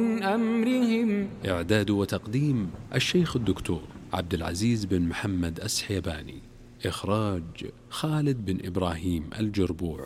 أمرهم. إعداد وتقديم الشيخ الدكتور عبد العزيز بن محمد السحيباني. إخراج خالد بن إبراهيم الجربوع.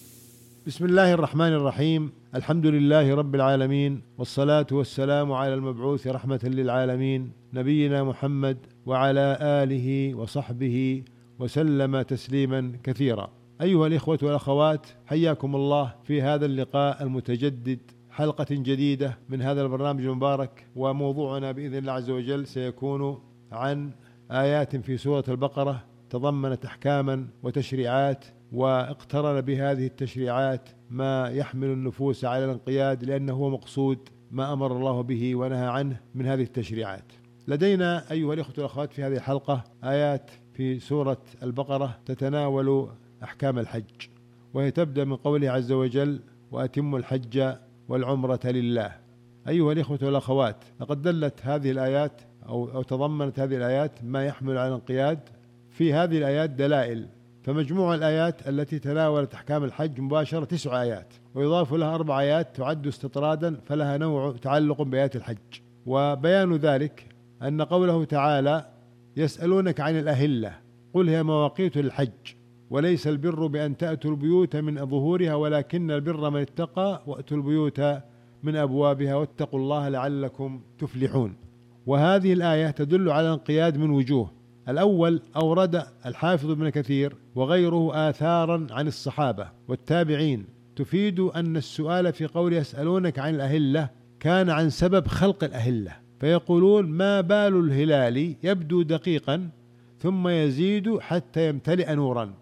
بسم الله الرحمن الرحيم. الحمد لله رب العالمين، والصلاة والسلام على المبعوث رحمة للعالمين نبينا محمد وعلى آله وصحبه وسلم تسليما كثيرا. أيها الإخوة والأخوات، حياكم الله في هذا اللقاء المتجدد، حلقة جديدة من هذا البرنامج المبارك. وموضوعنا بإذن الله عز وجل سيكون عن آيات في سورة البقرة تضمنت أحكاما وتشريعات، واقترن بهذه التشريعات ما يحمل النفوس على الانقياد، لأنه هو مقصود ما أمر الله به ونهى عنه من هذه التشريعات. لدينا أيها الإخوة والأخوات في هذه الحلقة آيات في سورة البقرة تتناول أحكام الحج، وهي تبدأ من قوله عز وجل: وأتموا الحج والعمرة لله. أيها الإخوة والأخوات، لقد دلت هذه الآيات أو تضمنت هذه الآيات ما يحمل على الانقياد. في هذه الآيات دلائل، فمجموع الآيات التي تناولت أحكام الحج مباشرة 9 آيات، ويضاف لها 4 آيات تعد استطرادا فلها نوع تعلق بآيات الحج. وبيان ذلك أن قوله تعالى: يسألونك عن الأهلة قل هي مواقيت للحج وليس البر بأن تأتوا البيوت من ظهورها ولكن البر من اتقى وأتوا البيوت من أبوابها واتقوا الله لعلكم تفلحون. وهذه الآية تدل على الانقياد من وجوه. الأول، أورد الحافظ ابن كثير وغيره آثارا عن الصحابة والتابعين تفيد أن السؤال في قول يسألونك عن الأهلة كان عن سبب خلق الأهلة، فيقولون: ما بال الهلال يبدو دقيقا ثم يزيد حتى يمتلئ نورا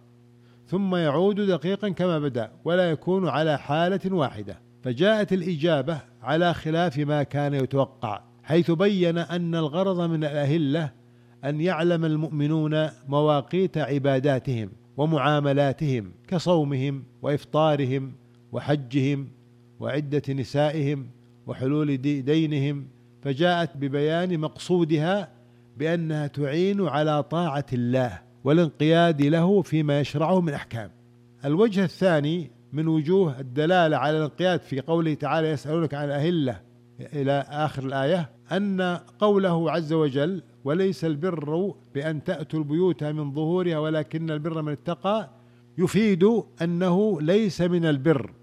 ثم يعود دقيقا كما بدأ ولا يكون على حالة واحدة. فجاءت الإجابة على خلاف ما كان يتوقع، حيث بين أن الغرض من الأهلة أن يعلم المؤمنون مواقيت عباداتهم ومعاملاتهم كصومهم وإفطارهم وحجهم وعدة نسائهم وحلول دينهم، فجاءت ببيان مقصودها بأنها تعين على طاعة الله والانقياد له فيما يشرعه من أحكام. الوجه الثاني من وجوه الدلالة على الانقياد في قوله تعالى: يسألونك عن الأهلة إلى آخر الآية، أن قوله عز وجل: وليس البر بأن تأتوا البيوت من ظهورها ولكن البر من اتقى، يفيد أنه ليس من البر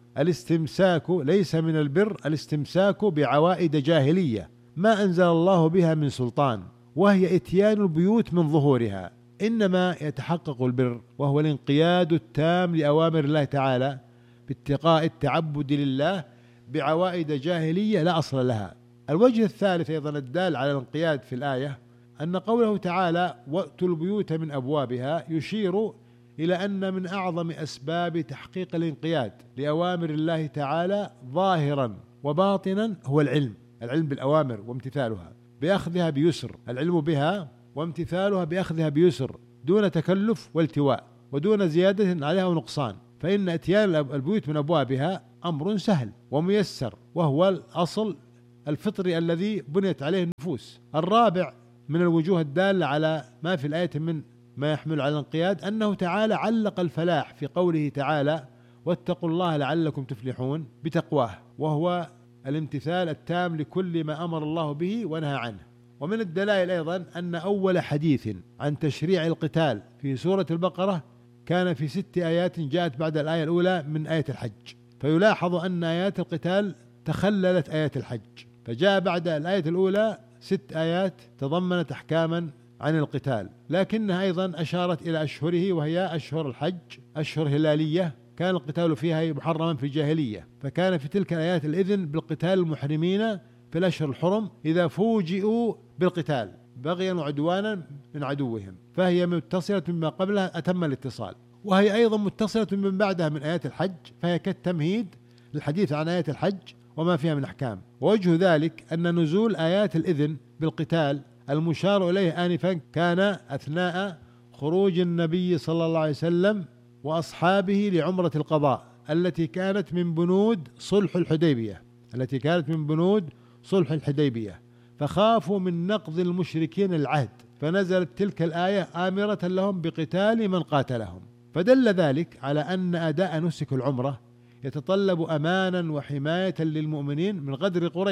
الاستمساك بعوائد جاهلية ما أنزل الله بها من سلطان، وهي إتيان البيوت من ظهورها، إنما يتحقق البر وهو الانقياد التام لأوامر الله تعالى باتقاء التعبد لله بعوائد جاهلية لا أصل لها. الوجه الثالث أيضا الدال على الانقياد في الآية أن قوله تعالى: وأتوا البيوت من أبوابها، يشير إلى أن من أعظم أسباب تحقيق الانقياد لأوامر الله تعالى ظاهرا وباطنا هو العلم بالأوامر وامتثالها بأخذها بيسر، العلم بها وامتثالها بأخذها بيسر دون تكلف والتواء ودون زيادة عليها ونقصان. فإن أتيان البيوت من أبوابها أمر سهل وميسر، وهو الأصل الفطري الذي بنيت عليه النفوس. الرابع من الوجوه الدالة على ما في الآية من ما يحمل على الانقياد أنه تعالى علق الفلاح في قوله تعالى: واتقوا الله لعلكم تفلحون بتقواه، وهو الامتثال التام لكل ما أمر الله به ونهى عنه. ومن الدلائل أيضا أن أول حديث عن تشريع القتال في سورة البقرة كان في 6 آيات جاءت بعد الآية الأولى من آية الحج، فيلاحظ أن آيات القتال تخللت آيات الحج، فجاء بعد الآية الأولى 6 آيات تضمنت أحكاما عن القتال، لكنها أيضا أشارت إلى أشهره، وهي أشهر الحج أشهر هلالية كان القتال فيها محرما في الجاهلية، فكان في تلك الآيات الإذن بالقتال المحرمين في الأشهر الحرم إذا فوجئوا بالقتال بغيا وعدوانا من عدوهم، فهي متصلة مما قبلها أتم الاتصال، وهي أيضا متصلة من بعدها من آيات الحج، فهي كالتمهيد للحديث عن آيات الحج وما فيها من أحكام. ووجه ذلك أن نزول آيات الإذن بالقتال المشار إليه آنفا كان أثناء خروج النبي صلى الله عليه وسلم وأصحابه لعمرة القضاء التي كانت من بنود صلح الحديبية، فخافوا من نقض المشركين العهد، فنزلت تلك الآية آمرة لهم بقتال من قاتلهم. فدل ذلك على أن أداء نسك العمرة يتطلب أمانا وحماية للمؤمنين من غدر قريش،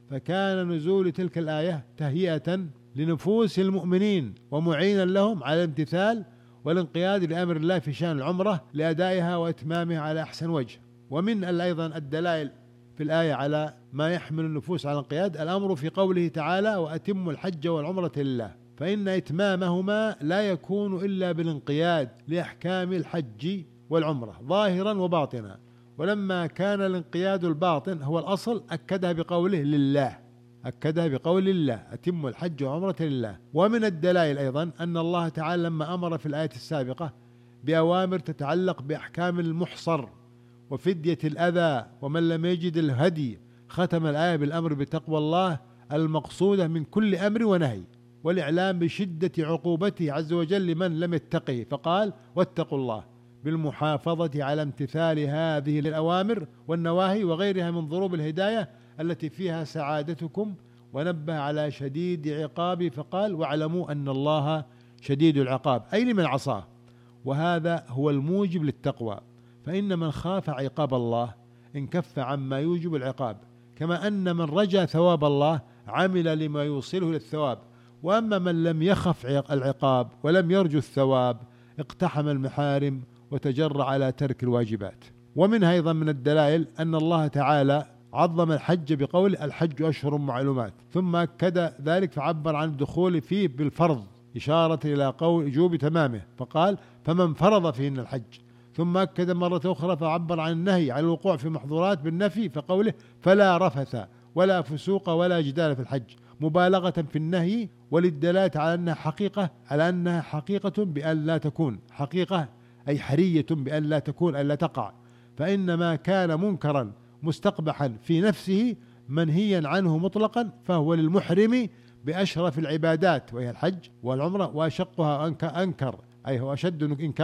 فكان نزول تلك الآية تهيئة لنفوس المؤمنين ومعينا لهم على الامتثال والانقياد لأمر الله في شأن العمرة لأدائها وإتمامها على أحسن وجه. ومن أيضا الدلائل في الآية على ما يحمل النفوس على الانقياد الأمر في قوله تعالى: وأتموا الحج والعمرة لله، فإن إتمامهما لا يكون إلا بالانقياد لأحكام الحج والعمرة ظاهرا وباطنا. ولما كان الانقياد الباطن هو الأصل أكدها بقوله لله، أكدها بقول الله: أتموا الحج والعمرة لله. ومن الدلائل أيضا أن الله تعالى لما أمر في الآية السابقة بأوامر تتعلق بأحكام المحصر وفدية الأذى ومن لم يجد الهدي، ختم الآية بالأمر بتقوى الله المقصودة من كل أمر ونهي، والإعلام بشدة عقوبته عز وجل لمن لم يتقه، فقال: واتقوا الله، بالمحافظة على امتثال هذه الأوامر والنواهي وغيرها من ضروب الهداية التي فيها سعادتكم. ونبه على شديد عقابه فقال: واعلموا أن الله شديد العقاب، أي لمن عصاه، وهذا هو الموجب للتقوى. فإن من خاف عقاب الله انكف عما يوجب العقاب، كما أن من رجا ثواب الله عمل لما يوصله للثواب. وأما من لم يخف العقاب ولم يرجو الثواب اقتحم المحارم وتجرع على ترك الواجبات. ومنها أيضا من الدلائل أن الله تعالى عظم الحج بقول: الحج أشهر معلومات، ثم أكد ذلك فعبر عن الدخول فيه بالفرض إشارة إلى قول وجوب تمامه، فقال: فمن فرض فيهن الحج. ثم أكد مرة أخرى فعبر عن النهي عن الوقوع في محظورات بالنفي فقوله: فلا رفث ولا فسوق ولا جدال في الحج، مبالغة في النهي وللدلالة على أنها حقيقة بأن لا تكون، حقيقة أي حرية بأن لا تكون، أن لا تقع. فإن ما كان منكرا مستقبحا في نفسه منهيا عنه مطلقا فهو للمحرم بأشرف العبادات وهي الحج والعمرة، وأشقها أنكر، أي هو أشد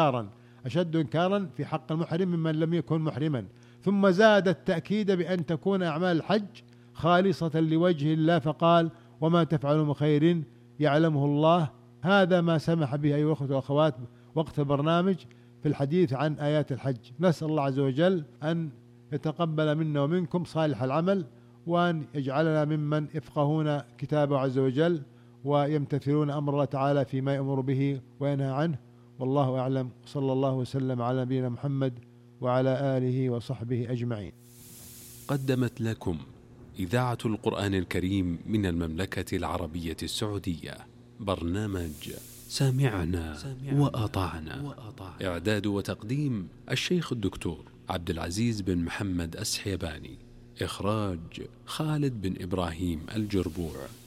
إنكارا في حق المحرم ممن لم يكن محرما. ثم زاد التأكيد بأن تكون أعمال الحج خالصة لوجه الله، فقال: وما تفعلوا من خير يعلمه الله. هذا ما سمح به أيها الأخوة والأخوات وقت البرنامج في الحديث عن آيات الحج. نسأل الله عز وجل أن يتقبل منا ومنكم صالح العمل، وأن يجعلنا ممن يفقهون كتابه عز وجل ويمتثلون أمر الله تعالى فيما يأمر به وينهى عنه. والله أعلم، صلى الله وسلم على نبينا محمد وعلى آله وصحبه أجمعين. قدمت لكم إذاعة القرآن الكريم من المملكة العربية السعودية برنامج سامعنا وأطعنا. إعداد وتقديم الشيخ الدكتور عبد العزيز بن محمد السحيباني. إخراج خالد بن إبراهيم الجربوع.